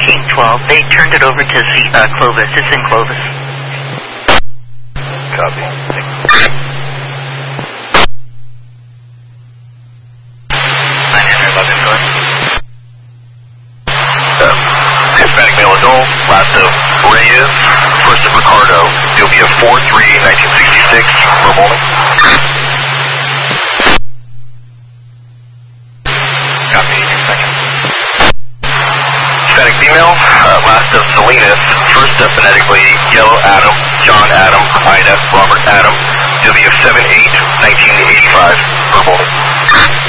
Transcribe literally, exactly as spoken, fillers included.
King twelve. They turned it over to C, uh, Clovis. It's in Clovis. Copy. nine eleven, go ahead. Uh, Hispanic male adult, last of Reyes, first of Ricardo. You'll be a four three nineteen sixty-six, verbal. Copy, two seconds. Hispanic female, uh, last of Salinas, first of phonetically Yellow Adam, John Adam, Ida, Robert Adam. You'll be a seven eight nineteen eighty-five, verbal.